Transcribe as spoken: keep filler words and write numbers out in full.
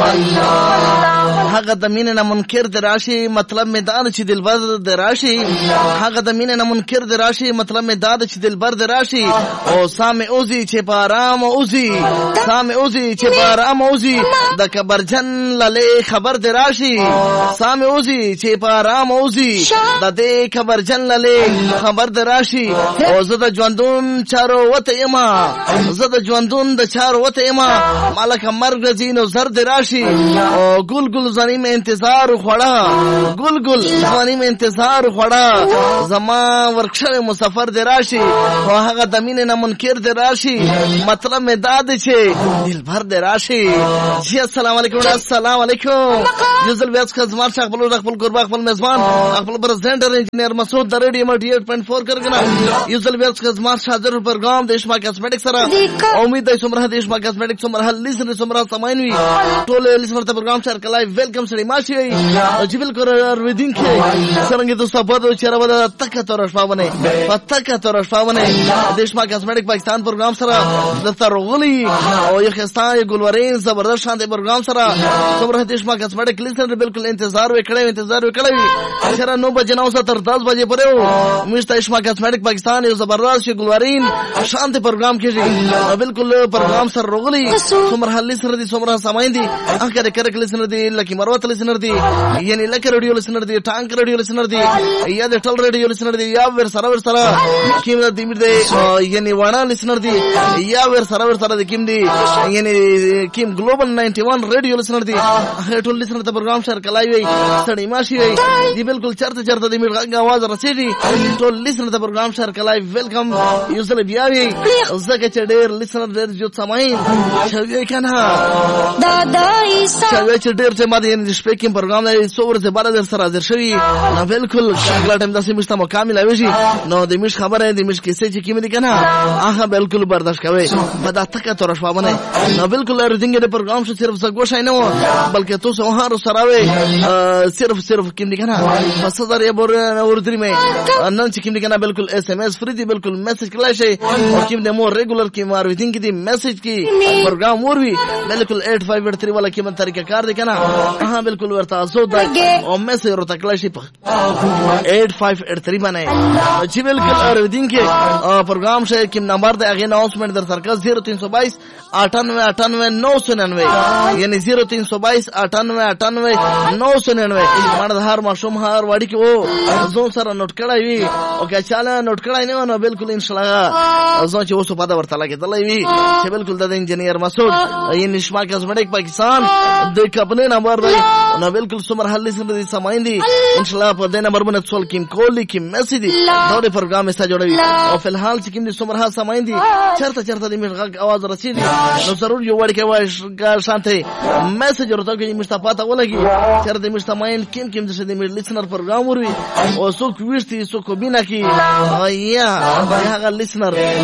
هغه د مینې نه منکر د راشي مطلب مې دا چې دلبر د راشي هغه د مینې نه منکر د راشي مطلب مې دا چې دلبر د راشي او سامي اوزي چې په آرام اوزي سامي اوزي چې په آرام اوزي د کبرجن للې خبر د راشي سامي اوزي چې په آرام اوزي د دې کبرجن للې خبر د راشي او زه د ژوندون چارو وته یما زه د ژوندون د چارو وته یما مالک مرګ زینو زر د راشي او ګل ګل زنی مې انتظار خوړه ګل ګل زنی مې انتظار خوړه زما ورکشل مسافر د راشي او هغه د مینې نه منکر د راشي مطلب مې دا دی چې دلبر د راشي. جی السلام علیکم السلام علیکم یوزل بیاس خدمات شیخ بلو خپل قربا خپل میزبان خپل پریزیڈنٹر انجینئر مسعود د ریډیو اٹھاسی پوائنٹ چار کرګنا یوزل بیاس خدمات حاضر پروګرام دیشما کاسمیټک سره امید ده سمره دیشما کاسمیټک سمره لیسن سمره سماینوي ټول لیسن ته پروګرام شیر کلای ویلکم سړي ماشي چې بالکل ردین کې څنګه تاسو په دغه چیرې ودا تک تر شپونه پتک تر شپونه دیشما کاسمیټک پاکستان پروګرام سره د ترغلي او یو خستای ګلورین زبردست شان د پروګرام سره سمره دیشما کاسمیټک لیسن بالکل انتظار وکړی انتظار وکړی چې نو بجې نو تر دس بجې پورې مشت دیشما کاسمیټک پاکستان یو زبردست ګلورین شان د پروګرام کې بالکل پروګرام سره رغلي سمره لیسن دي سمره سماین دي اخر کرک لیسن دي لکه مروت لیسن دي یعنی لکه ریډیو لیسن دي ټانک ریډیو لیسن دي یا د ټل ریډیو لیسن دي یا ور سره ور سره کیم د دې دي یعنی وانا لیسن دي یا ور سره ور سره د کیم دي یعنی کیم ګلوبل نائنٹی ون ریډیو لیسن دي ټول لیسن ته پروګرام شیر کلای وي سړی ماشي وي دی بالکل چرته چرته د میږه आवाज رسېږي ټول لیسن ته پروګرام شیر کلای ویلکم یوزل بیا وي زکه چې ډېر لیسن ډېر جو سماین شوی کنه دادا عیسی شوی چې ډېر څه ماده یې شپې کې پروګرام دی څو ورځې بعد در سره حاضر شوی نو بالکل شغله ټیم داسې مشته مکمل وي نو د مش خبره دی مش کیسه چې کیمه دي کنه هغه بالکل برداشت کوي بدا تک تر شپه باندې نو بالکل ردینګ د پروګرام شو صرف زګو شای نه و بلکې تاسو هر سره وي صرف صرف کیم دي کنه پس زر یې بور اوردري مې نن چې کیم دي کنه بالکل اس ام اس فری دی بالکل میسج کلای شي او کیم د مو ریګولر کی مار ردینګ دی میسج کی پروګرام ور وی بالکل eight five eight three والا کیم طریقہ کار دی کنه ها بالکل ورته زو دا او میسج ورته کلای شي eight five eight three باندې چې بالکل ردینګ کې پروګرام شي کیم نمبر دی هغه اناؤنسمنت در سرکار zero three two two اٹھانوے اٹھانوے نو سو ننانوے یعنی zero three two two اٹھانوے اٹھانوے نو سو ننانوے مرد هر ماشوم هر وړي کې وو زو سره نوٹ کړای وي او که چاله نوٹ کړای نه نو بالکل ان شاء الله زو چې اوسه پاده ورته لګیدلای وي چې بالکل د انجینیر مسعود یې نشما کاسمیټک پاکستان د کپنه نمبر دی نو بالکل سمر حل سره سماین دي ان شاء الله په دې نمبر باندې څول کیم کول کیم میسج دي دا د پروګرام سره جوړوي او په الحال چې کیم دي سمر حل سماین دي چرته چرته د میغ आवाज رسیدي نو ضرور یو وړ کې وای شانته میسج ورته کې مصطفی ته ولګي چرته مستمعین کیم کیم د دې لیسنر پروګرام وروي او څوک ویشتي څوک بنا کی یا هغه لیسنر